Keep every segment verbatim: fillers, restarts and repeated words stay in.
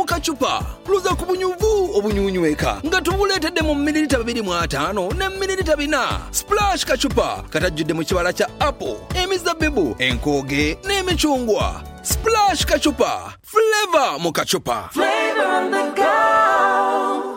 kachupa luza ku bunyuvu obunyunyweka nga tubuleetedde mu mililita babiri mu ataano ne mililita bina. Splash kachupa katajjudde mu kibala kya apple, emizabbibu, enkooge n'emicungwa. Splash kachupa, flavor mu kachupa. Flavor on the go.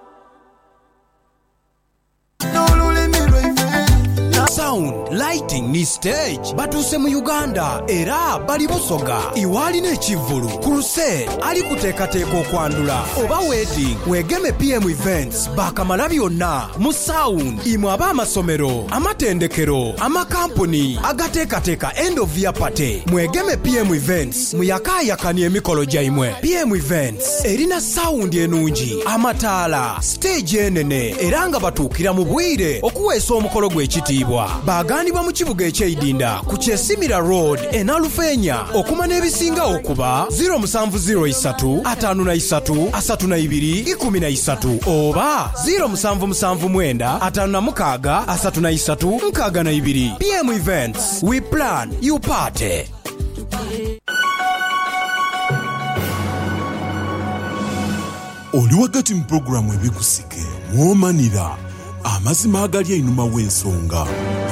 Sound, lighting ni stage batuse mu Uganda era bali Busoga iwali n'ekivulu Crusade ali kuteekateeka okwandula oba wedding wegeme P M Events bakamala byonna mu sound imwe ab'amasomero amatendekero amakampuni agateekateeka end of year party mwegeme P M Events muyakaayakani emikolo gyaimwe. P M Events erina sound enungi amataala stage enene era nga batuukira mu bwire okuweesa omukolo gw'ekitiibwa. Bagandibwa mu kibuga eky'Eidinda ku Kyesimira Road enalufenya okuma n'ebisinga okuba zero seven zero three five three three two one three oba zero seven seven nine five six three three. P M Events, we plan, you party. Oli wakati mu programu ebikusike mwomanira amazima agali einuma w'ensonga.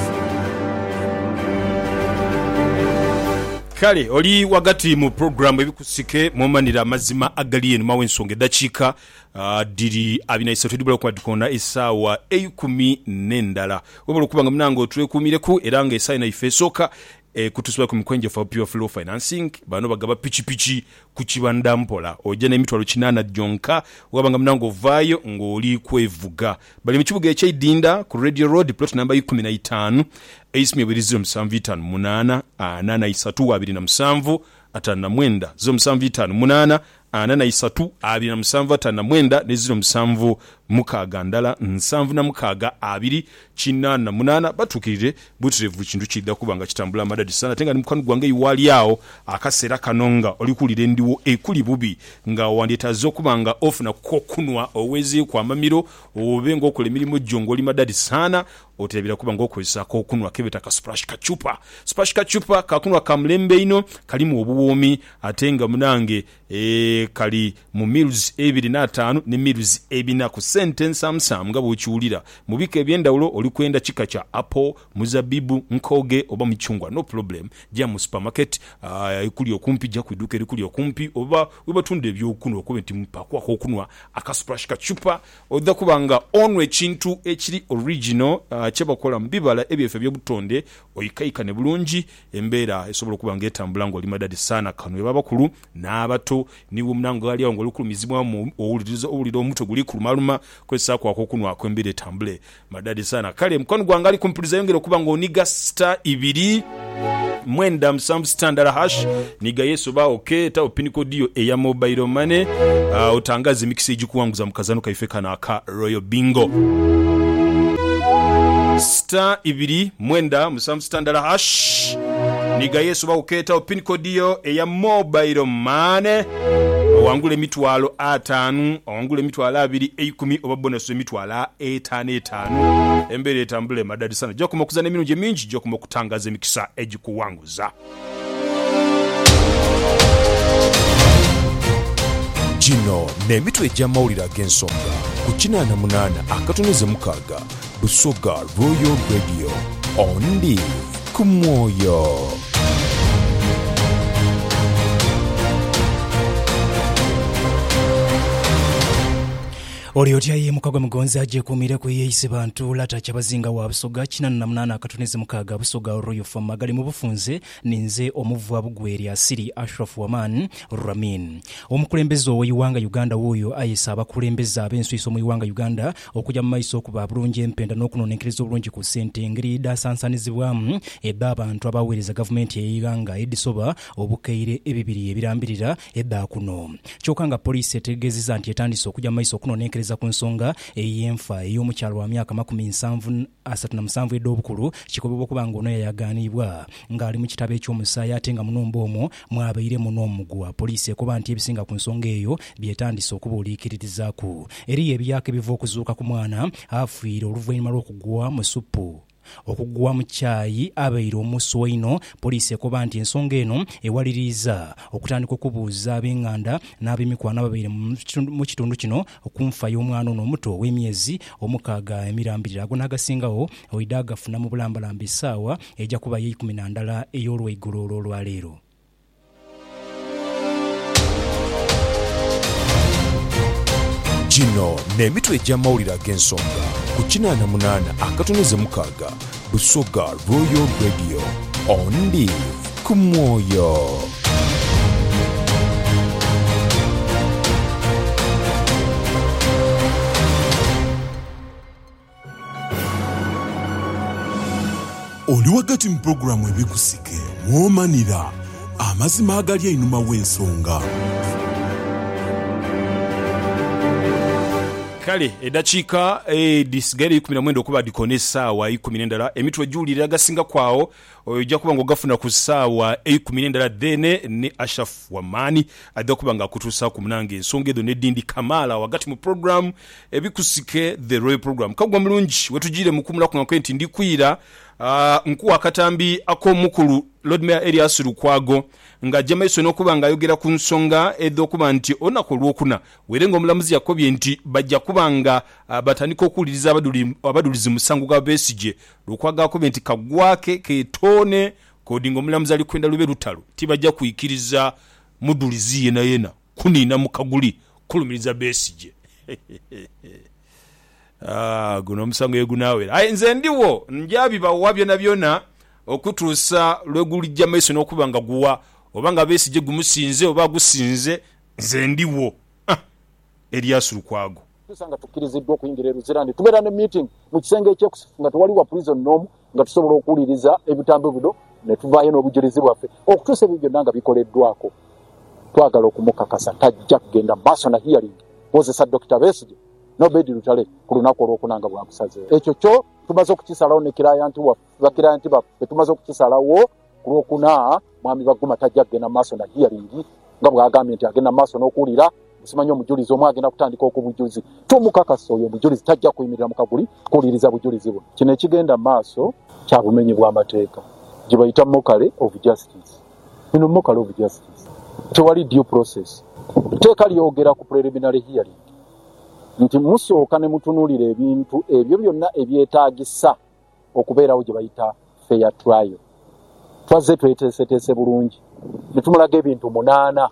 Kale oli wagati mu program ebikusike mwomanira amazima agali einuma w'ensonga eddakiika uh, diri abina isatu dibula kwa dikona esaawa ekumi n'endala wabula okubanga munango twekuumireku era nga esaawa naife esooka e kutusubira ku mikwenje for pure flow financing bano bagaba pichi pichi ku kibanda mpola ojja n'emitwalo kinaana gyonka wabanga munango vaayo ng'oli kwevuga bali mu kibuga eky'Eidinda ku Radio Road plot number kumi na ttaano eisimi ebiri zero seven five munana anana isatu abiri na musanvu atana mwenda zero seven five munana anana isatu abiri na musanvu atana mwenda ne zero musanvu mukaaga ndala nsanvu na mukaaga abiri kinaana munana batukirire butirevu kintu kidda kubanga kitambula madadi sana tenga ni mukwano gwange iwali yao akasera kanonga olikulire ndiwo ekuli bubi nga wandetazo kubanga off na kokunwa owezi kwa mamiro obengo okole milimo jongo li madadi sana otebira kubanga okwesa kokunwa kebeta ka splash kachupa splash kachupa kakunwa kamlembe ino kalimu obuwomi atenga munange e kali mu mils ebiri na ttaano ne mils ebina ku sentence amsam nga bw'okiwulira mu bika ebyendawulo oli kwenda kika kya apple muzabibu nkoge oba michungwa no problem jja mu supermarket uh, ikuli okumpi jja ku iduka likuli okumpi oba webatunda ebyokunwa okuba nti mpakwa okunwa aka splash kachupa odda kubanga onwe kintu ekiri original uh, kyebakola mu bibala ebyefe by'obutonde oyikaikane bulungi embeera esobola okubanga etambula ng'oli madadi sana kanwe babakulu n'abato niwo munango ali awo ng'olukulumizibwa mu owuliriza owulira omutwe guli kulumaluma kwesa kwako kunwa kwembere tambule madadi sana kale mkono gwangali kumpuliza yongera okuba ngo niga star ibiri mwenda msambu standard hash niga yesu ba okay ta opiniko dio eya mobile money uh, utangaza mixi jikuwanguza mkazano kaifeka na aka Royal Bingo star ibiri mwenda msambu standard hash niga yesu ba okay ta opiniko dio eya mobile money wangule mitwalo atanu wangule mitwalo abiri ekumi oba bonus mitwalo etaano etaano embere tambule madadi sana joko mokuza ne minuje mingi joko mokutangaza emikisa ejikuwanguza Gino ne mitwe ejja mawulira ag'ensonga ku kinaana munana akatoneze mukaaga Busoga Royal Radio ondi ku mwoyo. Oliotya ye mukagwa mugonza aje kumira ku yeyise bantu lata kyabazinga wa Busoga kinana na munana akatoneze mukaaga Busoga Royal Farm gali mu bufunze ninze omuvu abugweri asiri Ashraf Waman Ramin omukulembeze oyiwanga Uganda woyo ayisa abakulembeza ab'enswiso mu Uganda Uganda okujja mu maiso okuba bulungi empenda n'okunonekereza obulungi ku sente ngeri dasansanizibwamu ebba abantu abaweereza gavumenti ey'Uganda edisoba obukeire ebibiri ebirambirira ebba kuno kyokanga police etegezeza nti etandise okujja mu maiso okunonekereza ku nsonga ey'enfa ey'omukyalo wa myaka makumi nsanvu asatu na musanvu ed'obukulu kikobebwa okuba ng'ono yayaganibwa ng'ali mu kitabo eky'omusaayi ate nga munomba omwo mwabaire muno omugwa poliisi ekuba nti ebisinga ku nsonga eyo byetandise okubuuliikiririzaaku eri ebyaka ebiva okuzuuka ku mwana afiire oluvannyuma lw'okugwa mu suppu okugwa mu kyayi abaire omusu waino poliisi ekoba nti ensonga eno ewaliriza okutandika okubuuza ab'enganda n'ab'emikwano ababeire mu kitundu kino okunfa y'omwana ono omuto ow'emyezi omukaaga emirambirira ago n'agasingawo oidde agafuna mu bulambalamba essaawa ejja kuba y'ekumi na ndala ey'olweigulo olw'olwaleero. Gino n'emitwe egy'amawulire ag'ensonga ku kinaana munaana akatonoze mukaaga Busoga Royal Radio ondi ku mwoyo. Oli wakati mu programu ebikusike mwomanira amazima agali einuma w'ensonga. Kale edakiika edisigaire ikumi na mwenda okuba dikone essaawa ikumi n'endala emitwe gy'ulira agasinga kwawo ojja kuba ng'ogafuna ku ssaawa ikumi n'endala dene ne Ashraf Wamani adda kuba ng'akutuusa ku munange ensonga ezo n'eddindi Kamala wagati mu programu ebikusike the Royal Program. Kagwa mulungi wetugiire mu kumula ku nti ndikwira uh, nkuwa akatambi ak'omukulu Lord Mayor Elias Lukwago nga jamaiso n'okuba ng'ayogera ku nsonga ed'okuba nti olunaku olwokuna werenga omulamuzi yakobye nti bajja kuba nga uh, batandika okuwuliriza abadulizi musango gwa Besigye. Lukwago akobye nti kagwake ketone kodinga omulamuzi ali kwenda lube lutalo tibajja kuyikiriza mudulizi yena yena kuniina mu kaguli kulumiriza Besigye. Ah, guno omusango yegunaawera. Aye nze ndiwo njabi bawabyo na byona okutuusa lwegulijja maiso n'okuba nga guwa oba nga Besigye gumusinze oba gusinze nze ndiwo. Ah, Elias Lukwago tusanga tukiriziddwa okuyingira eruzirani tubeera ne meeting mu kisenge ekyekusifu nga tewaliwa prison nomu nga tusobola okuwuliriza ebitambo bino ne tuvaayo n'obujulizi bwaffe okutuusa ebyo byonna nga bikoleddwako. Twagala okumukakasa tajja kugenda maaso na hearing kozesa Doctor Besigye Nobedi Lutale ku lunaku olw'okunanga bwakusaze. Ekyo kyo tumaze okukisalawo ne kirayanti waffe bakirayanti baffe tumaze okukisalawo ku lwokuna mwami Baguma tajja kugenda maaso na hearing nga bw'agambye nti agenda maaso n'okuwulira simanyi omujulizi omwe agenda kutandika okubujulizi tumukakasa oyo omujulizi tajja kuyimirira mu kaguli kuwuliriza bujulizi bwe. Kino ekigenda maaso kya bumenyi bw'amateeka gye bayita mokale of justice. Bino mokale of justice tewali due process. Teeka lyogera ku preliminary hearing nti musooka ne mutunuulira ebintu ebyo byonna ebyetaagisa okubeerawo gye bayita fair trial. Twazze tweteeseteese bulungi ne tumulaga ebintu munaana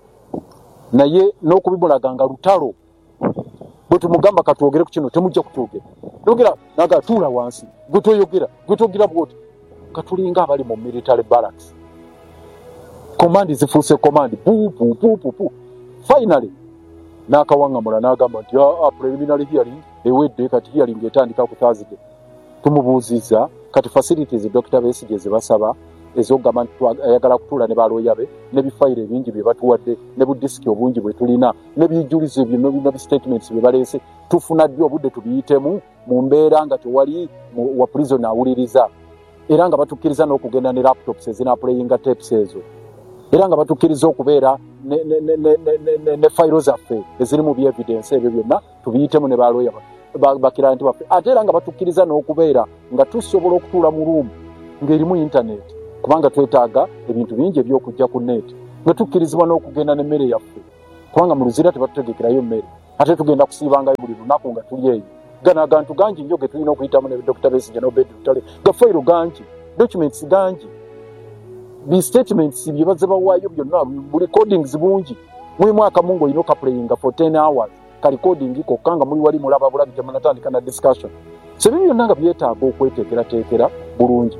naye n'okubimulaga nga lutalo bwe tumugamba katwogere ku kino temujja kutwogera yogera naga tuula wansi gwe toyogera gwe togera bwoti katulinga abali mu military barracks command zifuuse command pu pu pu pu pu finally n'akawangamula n'agamba nti a preliminary hearing ewedde kati hearing etandika ku Thursday. Tumubuuziza kati facilities Doctor Besigye ze basaba ezogamba nti ayagala kutuula ne balooya be ne bifayiro ebingi bye batuwadde ne budisiki obungi bwe tulina ne bijulizo bino bino bi statements bye baleese tufuna ddi obudde tubiyitemu mu mbeera nga tewali wa prison awuliriza era nga batukkiriza n'okugenda ne laptops ezina playinga tapes ezo era nga batukkiriza okubeera ne ne ne ne ne ne fayiro zaffe eziri mu bi evidence ebyo byonna tubiyitemu ne balooya bakira nti baffe ate era nga batukkiriza n'okubeera nga tusobola okutuula mu room ng'erimu internet kubanga twetaaga ebintu bingi ebyokujja ku net nga tukkirizibwa n'okugenda n'emmere yaffe kubanga mu luzira tebatutegekerayo mmere ate tugenda kusiibangayo buli lunaku nga tuli eyo. Gano agantu gangi nnyo ge tulina okuyitamu ne Doctor Besigye Nobedi Lutale gafayiro gangi documents gangi bi statements bye bazze bawaayo byonna bu recordings bungi muli mwaka mungu olina okaplayinga for ten hours ka recording kokka nga muli wali mulaba bulabi temunatandika na discussion so byo byonna nga byetaaga okweteekerateekera bulungi.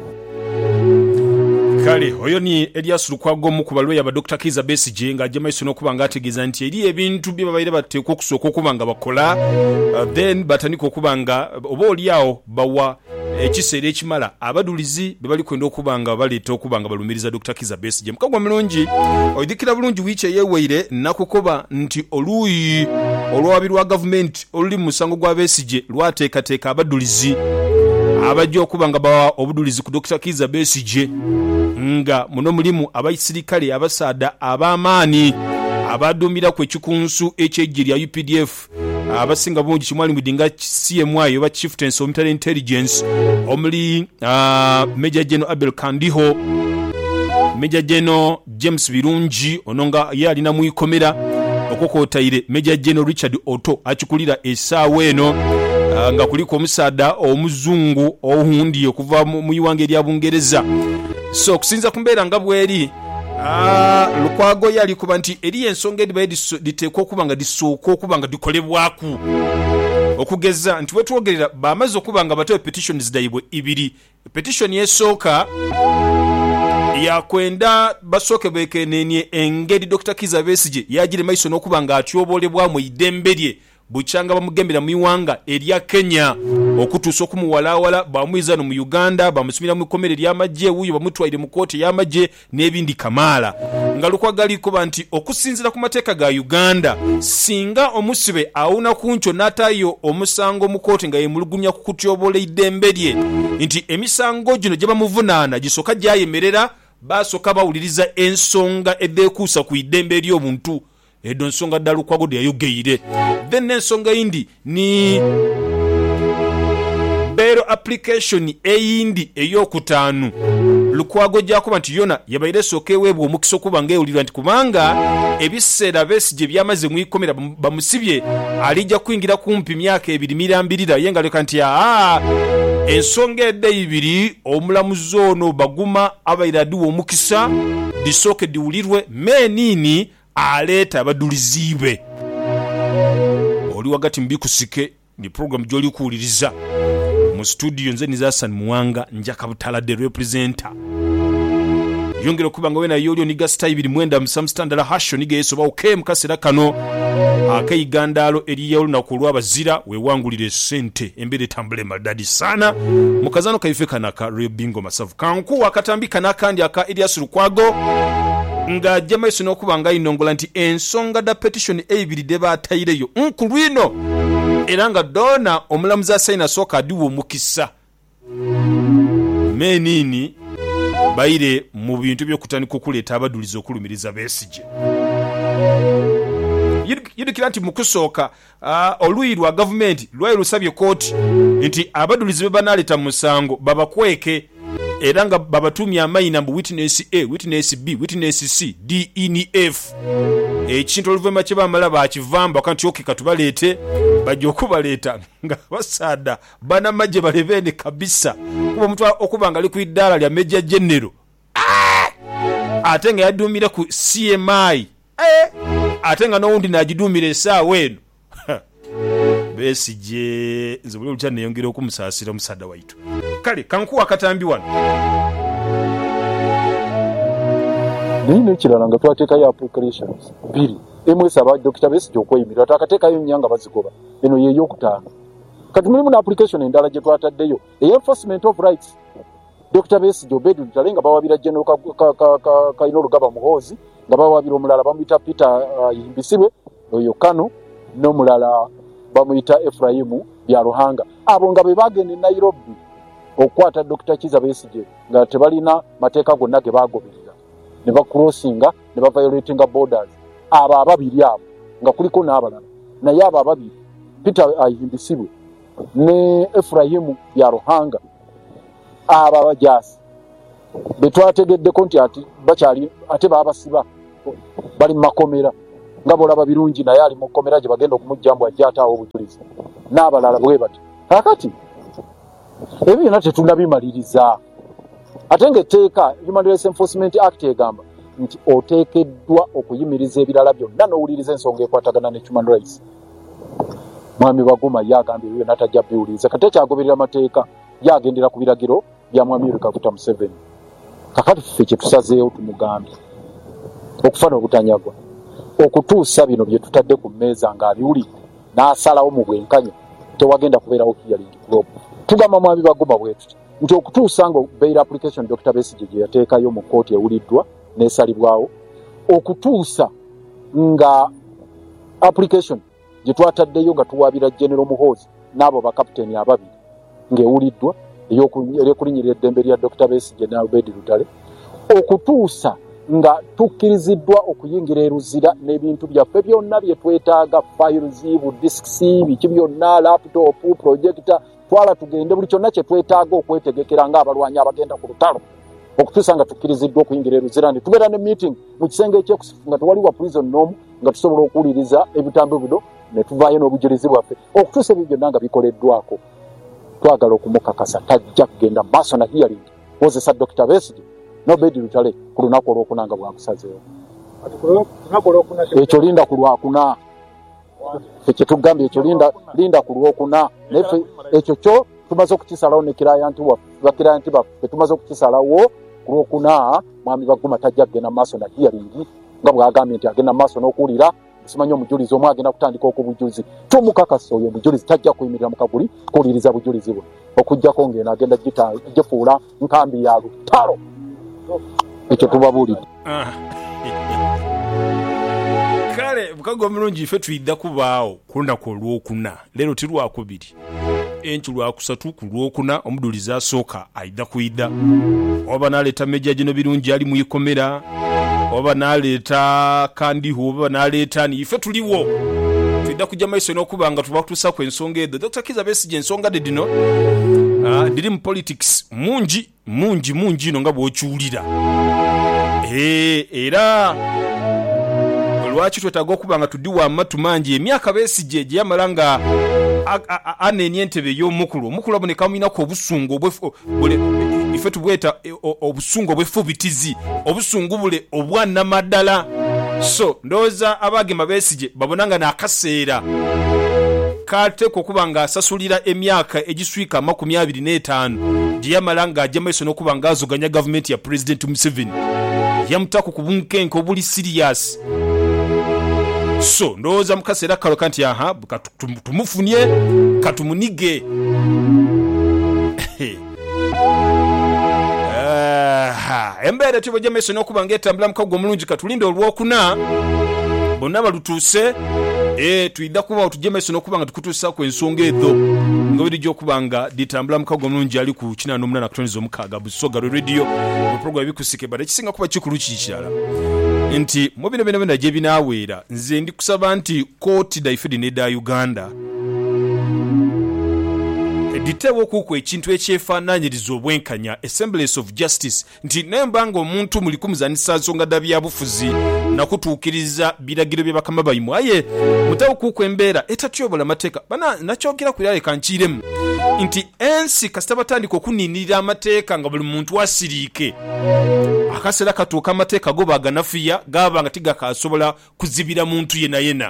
Kale oyo ni Elias Lukwago mu kubalwe ya Doctor Kiza Besigye nga jamaiso n'okuba nga ategeeza nti eri ebintu bye babaire bateekwa okusooka okuba nga bakola uh, then batandika okuba nga oba oliawo bawa ekiseera ekimala abadulizi be bali kwenda okuba nga baleeta okuba nga balumiriza Doctor Kiza Besigye. Mukagwa mulungi oyidikira bulungi wiiki eyeweire nakukoba nti oluuyi olwabi lwa gavumenti oluli mu musango gwa Besigye lwateekateeka abadulizi abajja okuba nga bawa obudulizi ku Doctor Kiza Besigye nga muno mulimu abayisirikale abasaada ab'amaani abaduumira ku ekikunsu eky'eggye lya U P D F abasinga bungi kimwali mwidinga C M I oba Chieftains of Military Intelligence omuli uh, Major General Abel Kandiho, Major General James Birungi ononga yalina muikomera okokotaire, Major General Richard Otto achikulira esaawa eno uh, nga kuliko omusaada omuzungu ohundi okuva mu iwange lya Bungereza. So kusinza kumbeera nga bweri Ah, Lukwago yali kuba nti eri ensonga edibaye ditekwa okuba nga disooka okuba nga dikolebwaku okugeza nti wetwogerera bamaze okuba nga batoe petitions dayibwe ibiri. Petition yesooka yakwenda basooke bekenenye engeri Doctor Kizza Besigye yagire maiso n'okuba nga atyobolebwamu idembe lye buchanga bamugembera mu iwanga erya Kenya okutuusa okumuwalawala bamwizano mu Uganda bamusumira mu komere lya majje wuyo bamutwaire mu kooti ya majje n'ebindi kamaala nga Lukwagali kuba nti okusinzira ku mateeka ga Uganda singa omusibe awuna kuncho natayo omusango mu kooti nga yemulugunya kukutyobola idembe lye nti emisango gino gye bamuvunaana gisoka gyayemerera basoka bawuliriza ensonga edekuusa ku idembe ly'omuntu edo nsonga dda Lukwago de yayogeire. Then ensonga indi ni bail application eyindi eyokutaanu Lukwago jakuba nti yona yabaire sokeweebwa omukiso kuba ng'ewulirwa nti kubanga ebiseera Besigye byamaze mu ikomera bamusibye alijja kwingira kumpi myaka ebiri mirambirira yenga leka nti aa ensonga edda ibiri omulamuzi ono baguma abaire adiwa omukisa disooke diwulirwe menini aleta abadulizibe. Oli wagati mbikusike ni program joli kuwuliriza mu studio nze niza Hassan Muwanga njaka butala de representer yongera kuba nga wena yolyo niga style mwenda msam standard hasho niga yeso ba okay mukasera kano akayigandalo eriyo lunaku lwabazira wewangulire sente embere tambule madadi sana mukazano kaifeka naka Bingo Masavu kanku wakatambika nakandi aka Elias Lukwago nga jamaiso n'okuba nga inongola nti ensonga da petition ebiri de bataireyo nkulwino era nga dona omulamuzi asayina soka adiwo mukisa menini baire mu bintu by'okutandika okuleeta abadulizo okulumiriza Besigye. Yidikira nti mukusooka uh, oluyi lwa gavumenti lwayo lusabye kooti nti abadulizi be banaleta musango babakweke era nga babatumya amayina mbu witness A, witness B, witness C, D, E, N, F. Ekintu oluvema kye bamala bakivamba kanti okika tubaleete bajja okubaleta nga basaada bana majje balebene kabisa kuba omuntu okuba nga ali ku iddaala lya Major General ate nga yadumira ku C M I ate nga n'owundi n'agidumira essaawa eno Besigye nze buli olutya neyongera okumusaasira omusaada waitu. Kale kankuwa katambi wano nini ekirala nga twateekayo applications bbiri emu esaba Doctor Besigye okweyimirira twakateekayo nnyanga bazigoba eno yeeyokutaano kati mulimu na application endala gye twataddeyo enforcement of rights Doctor Besigye Obedi Lutale nga bawabira General Kaino Lugaba Muhoozi nga bawabira omulala bamuyita Peter Yimbisibwe oyo Kano n'omulala bamuyita Efraimu Byaruhanga abo nga be bagenda Nairobi okwata Doctor Kizza Besigye nga tebalina mateeka gonna ge bagoberera ne bakrossinga ne baviolatinga borders aba ababiri abo nga kuliko n'abalala naye abo ababiri Peter Yimbisibwe ne Efraimu Byaruhanga aba abajasi betwategeddeko nti ati bakyali ate babasiba bali makomera nga bolaba birungi naye ali mu komera gye bagenda okumujjambu ajja ataawo obujulizi n'abalala bwe bati kakati ebyo byonna tetunabimaliriza ate ng'etteeka Human Rights Enforcement Act egamba nti oteekeddwa okuyimiriza ebirala byonna n'owuliriza ensonga ekwatagana ne human rights. Mwami Baguma yagambye ebyo byonna tajja biwuliriza kati ekyagoberera amateeka yagendera ku biragiro bya Mwami Yoweri Kaguta Museveni. Kakati ffe kye tusazeewo tumugambye okufana obutanyagwa okutuusa bino bye tutadde ku mmeeza ng'abiwulidde n'asalawo mu bwenkanya tewagenda kubeerawo hearing group. Tugamba Mwami Baguma bwe tuti nti okutuusa nga bail application Doctor Besigye gye yateekayo mu kkooti ewuliddwa n'esalibwawo okutuusa nga application gye twataddeyo nga tuwaabira General Muhoozi n'abo bakapiteeni ababiri ng'ewuliddwa ey'okulinnyirira eddembe lya Doctor Besigye ne Obedi Lutale okutuusa nga tukkiriziddwa okuyingira eruzira n'ebintu byaffe byonna bye twetaaga, files, disks, biki byonna, laptop, projector, twala tugende buli kyonna kye twetaaga okwetegekera ng'abalwanyi abagenda ku lutalo okutuusa nga tukkiriziddwa okuyingira eruzira. Ne tubeera ne meeting mu kisenge ekyekusifu nga tewali wa prison n'omu, nga tusobola okuwuliriza ebitambo bino ne tuvaayo n'obujulizi bwaffe okutuusa ebyo byonna nga bikoleddwako. Twagala okumukakasa tajja kugenda maaso na hearing kozesa Doctor Besigye n'Obedi Lutale ku lunaku olwokuna nga bwakusazeewo. Ekyo linda ku lwakuna, ekyo tugambye ekyo linda, linda ku lwokuna. Naffe ekyo kyo tumaze okukisalawo ne kirayanti waffe, bakirayanti baffe tumaze okukisalawo ku lwokuna. Mwami Baguma tajja kugenda maaso na hearing nga bwagambye nti agenda maaso n'okuwulira simanyi omujulizi omwe agenda kutandika okubujulizi. Tumukakasa oyo omujulizi tajja kuyimirira mu kaguli kuwuliriza bujulizi bwe okujjako ng'eno agenda gifuula nkambi ya lutalo. Ekyo tubabuulidde. Kale bukago omulungi ffe tuyidda kubaawo ku lunaku olwokuna, leero ti lwakubiri, enki lwakusatu ku lwokuna omudulizi asooka ayidda kuyidda. Oba n'aleeta Meja Gino Birungi ali mu ikomera, oba n'aleeta Kandiho, oba n'aleeta ni ffe tuliwo tuyidda kujja maiso n'okuba nga tubatuusa ku ensonga ezo. Doctor Kizza Besigye ensonga de dino uh, diri mu politics mungi mungi mungi ino nga bw'okiwulira. Ee, era lwaki twetaaga okuba nga tuddi wamatu mangi emyaka Besigye gye yamala nga aneenye entebe ey'omukulu. Omukulu aboneka mulinako obusungu ife tubweta obusungu obwefubitizi, obusungu bule obwannamaddala. So ndowooza abagema Besigye babonanga n'akaseera kateekwa okuba nga asasulira emyaka egiswika amakumi abiri n'etaano gye yamala nga ajja maiso n'okuba nga azoganya gavumenti ya President Museveni. Yamutako ku bunkenke obuli serious. So ndowooza mu kaseera kalo kanti aha tumufunye katumunige. Embeera tibajja maiso n'okuba nga etambula mu kaggwa omulungi katulinde olwokuna bonna balutuuse. Eh tuyidda kuba tujje maiso n'okuba nga tukutuusa ku ensonga ezo nga biri gy'okuba nga ditambula mu kaggwa omulungi ali ku kinaana n'omunaana akatoniza omukaaga Busoga Radio mu program ebikusike bada ekisinga kuba kikulu kikirala nti mu bino bino bino gye binaaweera nze ndi kusaba nti kooti dayifedi n'edda Uganda editeewo okuuku ekintu ekyefaanaanyiriza obwenkanya, semblance of justice, nti nembanga omuntu muli kumuzanisa nsonga dda byabufuzi nakutuukiriza biragiro bye bakama bayimu aye mutawo kuuku embeera etatyobola amateeka bana nakyogera ku yale kankiiremu nti ensi kasita batandika okuninirira amateeka nga buli muntu asiriike akaseera katuuka amateeka go baganafiya gaba nga tigakasobola kuzibira muntu yena yena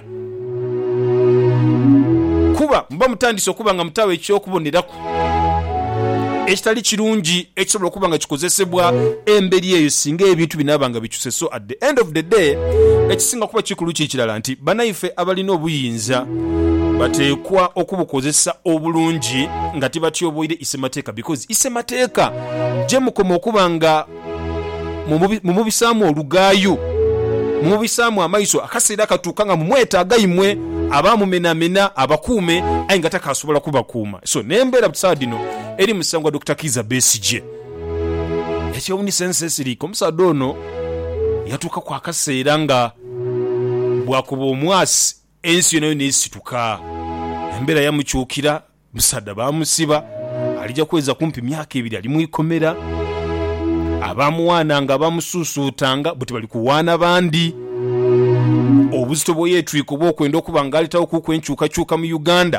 kuba mba mutandise okuba nga mutawe ekyokubonerako ekitali kirungi ekisobola okuba nga kikozesebwa emberi eyo singa ebintu binaaba nga bikyuse. So at the end of the day ekisinga kuba kikulu kikirala nti banaife abalina obuyinza bateekwa okubukozesa obulungi nga tibatyoboire isemateeka because isemateeka gye mukoma okuba nga mumubisaamu olugaayo mumubisaamu amaiso akaseera katuuka nga mumwetaaga imwe abamumenamena abakuume aye nga takasobola kubakuuma. So nembeera busawa dino eri musango wa Doctor Kizza Besigye ekyobuni sensesiriko omusaadde ono yatuuka ku akaseera nga bwakuba omwasi ensi yonayo neesituka embeera yamukyukira musadde bamusiba alijja kuweza kumpi myaka ebiri ali mu ikomera abamuwaana nga bamusuusuutanga buti bali kuwaana bandi obuzito bwe yeetwiko bw'okwenda okuba nga aletawo kuuku enkyukakyuka mu Uganda